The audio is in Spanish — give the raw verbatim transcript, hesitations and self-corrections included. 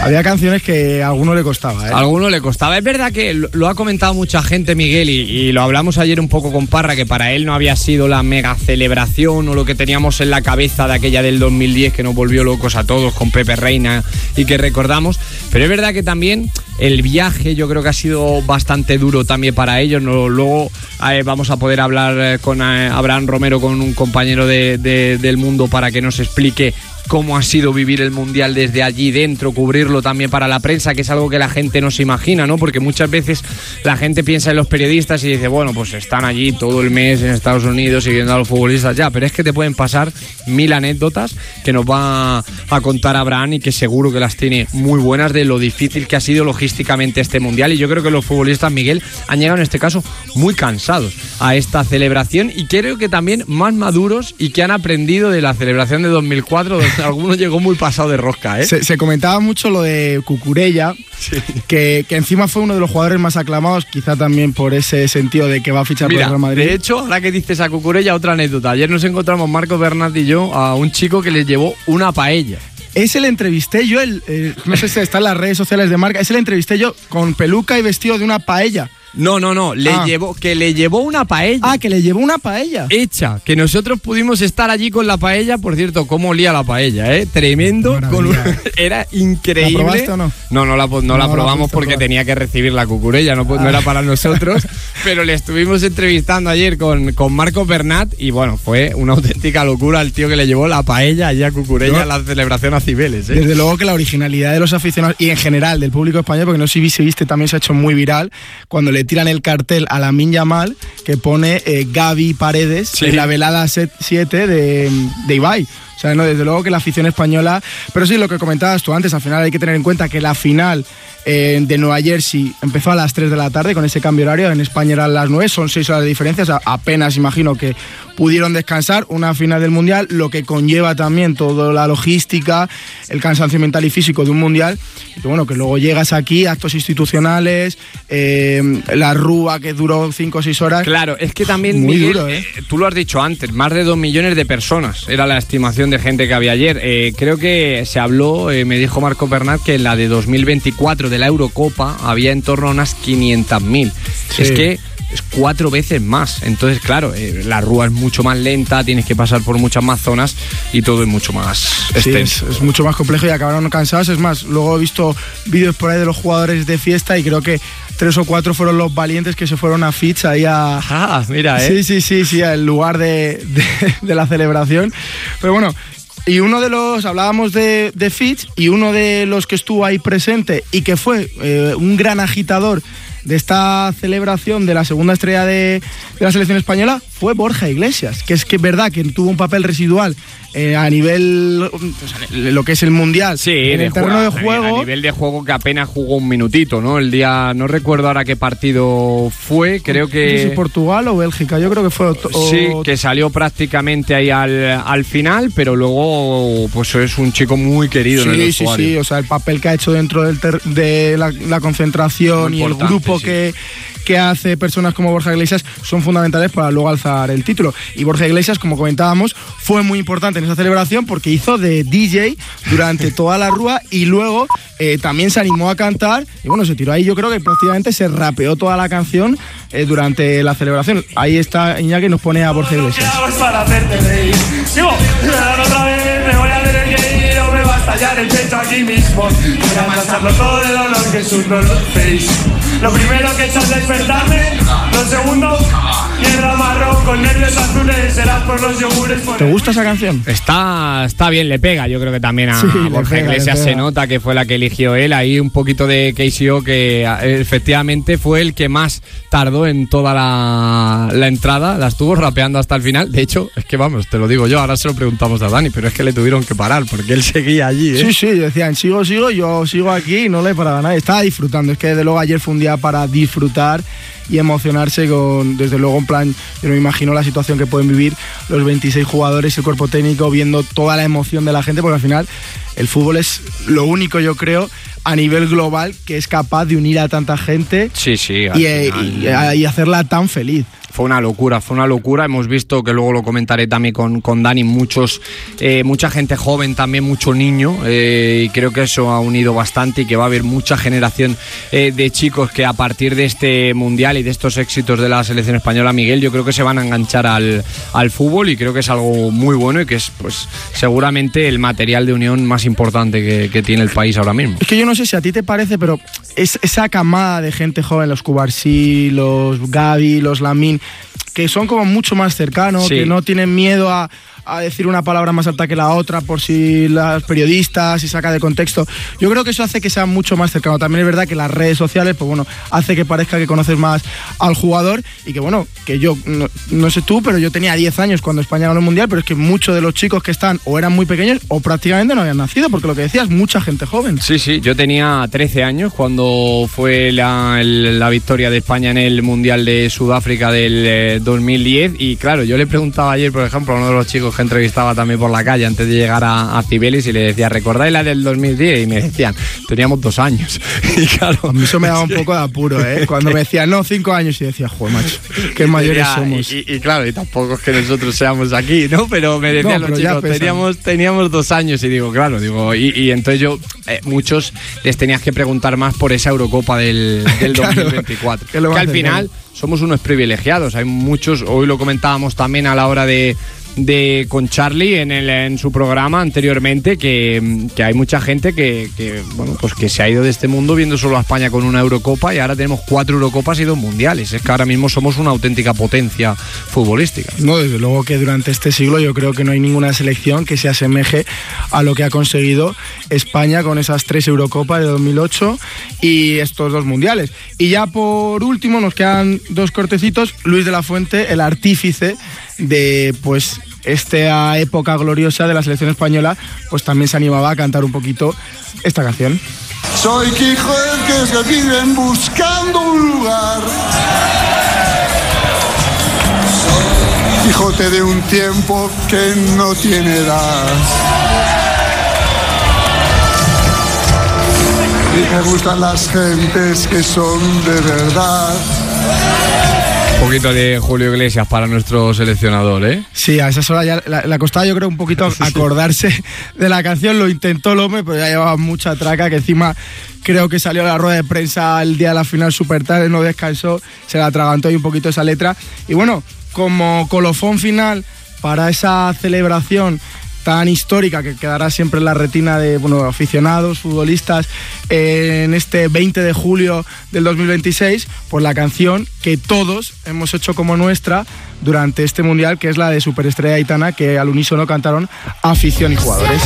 Había canciones que a alguno le costaba, ¿eh? A alguno le costaba. Es verdad que lo, lo ha comentado mucha gente, Miguel, y, y lo hablamos ayer un poco con Parra, que para él no había sido la mega celebración o lo que teníamos en la cabeza de aquella del dos mil diez que nos volvió locos a todos con Pepe Reina y que recordamos. Pero es verdad que también el viaje yo creo que ha sido bastante duro también para ellos. No, luego eh, vamos a poder hablar eh, con eh, Abraham Romero, con un compañero de, de, del Mundo, para que nos explique cómo ha sido vivir el Mundial desde allí dentro, cubrirlo también para la prensa, que es algo que la gente no se imagina, ¿no? Porque muchas veces la gente piensa en los periodistas y dice, bueno, pues están allí todo el mes en Estados Unidos siguiendo a los futbolistas ya, pero es que te pueden pasar mil anécdotas que nos va a contar Abraham y que seguro que las tiene muy buenas de lo difícil que ha sido logísticamente este Mundial. Y yo creo que los futbolistas, Miguel, han llegado en este caso muy cansados a esta celebración y creo que también más maduros y que han aprendido de la celebración de dos mil cuatro, donde alguno llegó muy pasado de rosca, ¿eh? Se, se comentaba mucho lo de Cucurella, sí. que, que encima fue uno de los jugadores más aclamados, quizá también por ese sentido de que va a fichar Mira, por el Real Madrid. De hecho, ahora que dices a Cucurella, otra anécdota. Ayer nos encontramos Marcos Bernat y yo a un chico que le llevó una paella. Ese le entrevisté yo, el, el, no sé si está en las redes sociales de marca, ese le entrevisté yo con peluca y vestido de una paella. No, no, no, le ah. llevó, que le llevó una paella. Ah, que le llevó una paella. Hecha, que nosotros pudimos estar allí con la paella. Por cierto, cómo olía la paella, ¿eh? Tremendo. Con un... Era increíble. ¿La probaste o no? No, no la, no no, la probamos la porque tenía que recibir la Cucurella, no, ah. no era para nosotros. Pero le estuvimos entrevistando ayer con, con Marcos Bernat y bueno, fue una auténtica locura el tío que le llevó la paella allá a Cucurella a la celebración a Cibeles, ¿eh? Desde luego que la originalidad de los aficionados y en general del público español, porque no sé si se viste, también se ha hecho muy viral cuando le tiran el cartel a Lamine Yamal que pone eh, Gaby Paredes, sí, en la velada siete de, de Ibai. O sea, no, desde luego que la afición española... Pero sí, lo que comentabas tú antes, al final hay que tener en cuenta que la final eh, de Nueva Jersey empezó a las tres de la tarde con ese cambio horario. En España eran las nueve, son seis horas de diferencia. O sea, apenas imagino que pudieron descansar. Una final del Mundial, lo que conlleva también toda la logística, el cansancio mental y físico de un Mundial. Y que bueno, que luego llegas aquí, actos institucionales, eh, la rúa que duró cinco o seis horas. Claro, es que también, muy Miguel, duro, ¿eh? Tú lo has dicho antes, más de dos millones de personas era la estimación de gente que había ayer. Eh, creo que se habló, eh, me dijo Marco Bernat, que en la de dos mil veinticuatro de la Eurocopa había en torno a unas quinientas mil. Sí. Es que es cuatro veces más. Entonces, claro, eh, la rúa es mucho más lenta, tienes que pasar por muchas más zonas y todo es mucho más extenso. Sí, es, es mucho más complejo y acabaron cansados. Es más, luego he visto vídeos por ahí de los jugadores de fiesta y creo que tres o cuatro fueron los valientes que se fueron a Fitch ahí a... Ah, mira, ¿eh? Sí, sí, sí, sí, al lugar de, de, de la celebración. Pero bueno... Y uno de los, hablábamos de, de Fitch, y uno de los que estuvo ahí presente y que fue eh, un gran agitador de esta celebración de la segunda estrella de, de la selección española fue Borja Iglesias, que es que es verdad que tuvo un papel residual eh, a nivel, o sea, lo que es el Mundial, sí, en el terreno de juego. A nivel de juego que apenas jugó un minutito, ¿no? El día, no recuerdo ahora qué partido fue, creo que... No sé si Portugal o Bélgica, yo creo que fue... O... Sí, que salió prácticamente ahí al, al final, pero luego pues es un chico muy querido sí, en el Sí, vestuario. sí, o sea, el papel que ha hecho dentro del ter- de la, la concentración y el grupo sí. que... que hace personas como Borja Iglesias son fundamentales para luego alzar el título. Y Borja Iglesias, como comentábamos, fue muy importante en esa celebración porque hizo de D J durante toda la rúa y luego eh, también se animó a cantar y bueno, se tiró ahí, yo creo que prácticamente se rapeó toda la canción eh, durante la celebración. Ahí está Iñaki, nos pone a Borja Iglesias. Para hacerte reír. Digo, otra vez me voy a tener que ir o me va a estallar el pecho aquí mismo. Voy a pasarlo todo de dolor que es un dolor face. Lo primero que he hecho es despertarme, lo segundo, mierda marrón con nervios azules, serás por los yogures. Por ¿Te gusta esa canción? Está, está bien, le pega, yo creo que también a sí, Borja pega, Iglesias se nota que fue la que eligió él, ahí un poquito de K C O que efectivamente fue el que más tardó en toda la, la entrada, la estuvo rapeando hasta el final, de hecho, es que vamos, te lo digo yo, ahora se lo preguntamos a Dani, pero es que le tuvieron que parar porque él seguía allí, ¿eh? Sí, sí, decían, sigo, sigo, yo sigo aquí y no le paraba a nadie, estaba disfrutando, es que desde luego ayer fue un día para disfrutar y emocionarse con, desde luego en plan, yo no me imagino la situación que pueden vivir los veintiséis jugadores y el cuerpo técnico viendo toda la emoción de la gente, porque al final el fútbol es lo único, yo creo, a nivel global que es capaz de unir a tanta gente sí, sí, y, y, y hacerla tan feliz. fue una locura, fue una locura. Hemos visto, que luego lo comentaré también con, con Dani, muchos, eh, mucha gente joven, también mucho niño, eh, y creo que eso ha unido bastante y que va a haber mucha generación eh, de chicos que a partir de este mundial y de estos éxitos de la selección española, Miguel, yo creo que se van a enganchar al, al fútbol, y creo que es algo muy bueno y que es pues seguramente el material de unión más importante que, que tiene el país ahora mismo. Es que yo no sé si a ti te parece, pero es, esa camada de gente joven, los Cubarsí, los Gavi, los Lamine, que son como mucho más cercanos, sí. que no tienen miedo a, a decir una palabra más alta que la otra por si las periodistas, si saca de contexto. Yo creo que eso hace que sea mucho más cercano. También es verdad que las redes sociales, pues bueno, hace que parezca que conoces más al jugador, y que bueno, que yo, no, no sé tú, pero yo tenía diez años cuando España ganó el Mundial, pero es que muchos de los chicos que están o eran muy pequeños o prácticamente no habían nacido, porque lo que decías, mucha gente joven. Sí, sí, yo tenía trece años cuando fue la, el, la victoria de España en el Mundial de Sudáfrica del eh, dos mil diez, y claro, yo le preguntaba ayer, por ejemplo, a uno de los chicos que entrevistaba también por la calle antes de llegar a, a Cibeles, y le decía, ¿recordáis la del dos mil diez? Y me decían, teníamos dos años. Y claro, a mí eso me daba un poco de apuro, ¿eh? Cuando me decían, no, cinco años, y decía, joder, macho, qué mayores somos. Y, y, y claro, y tampoco es que nosotros seamos aquí, ¿no? Pero me decían no, pero los chicos, teníamos, teníamos dos años, y digo, claro, digo, y, y entonces yo, eh, muchos les tenías que preguntar más por esa Eurocopa del, del claro, dos mil veinticuatro. Que, que al final somos unos privilegiados. Hay muchos, hoy lo comentábamos también a la hora de de con Charlie en el en su programa anteriormente, que, que hay mucha gente que, que bueno pues que se ha ido de este mundo viendo solo a España con una Eurocopa, y ahora tenemos cuatro Eurocopas y dos mundiales. Es que ahora mismo somos una auténtica potencia futbolística. No, desde luego que durante este siglo yo creo que no hay ninguna selección que se asemeje a lo que ha conseguido España con esas tres Eurocopas de dos mil ocho y estos dos mundiales. Y ya por último nos quedan dos cortecitos. Luis de la Fuente, el artífice de pues esta época gloriosa de la selección española, pues también se animaba a cantar un poquito esta canción. Soy Quijote que se viven buscando un lugar, Quijote de un tiempo que no tiene edad, y me gustan las gentes que son de verdad. Un poquito de Julio Iglesias para nuestro seleccionador, ¿eh? Sí, a esas horas ya le costaba, yo creo, un poquito acordarse de la canción. Lo intentó el hombre, pero ya llevaba mucha traca, que encima creo que salió a la rueda de prensa el día de la final súper tarde, no descansó, se la atragantó y un poquito esa letra. Y bueno, como colofón final para esa celebración tan histórica que quedará siempre en la retina de bueno, aficionados, futbolistas, eh, en este veinte de julio del dos mil veintiséis, pues la canción que todos hemos hecho como nuestra durante este mundial, que es la de Superestrella Aitana, que al unísono cantaron afición y jugadores.